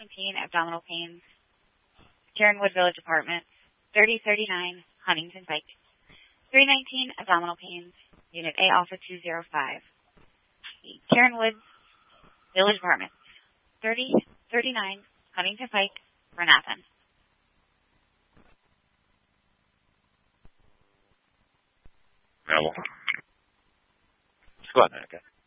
317 abdominal pains, Karen Wood Village Apartments, 3039 Huntington Pike. 319 abdominal pains, Unit A Alpha 205. Karen Wood Village Apartments, 3039 Huntington Pike, Renathan. Available. Just go ahead, okay.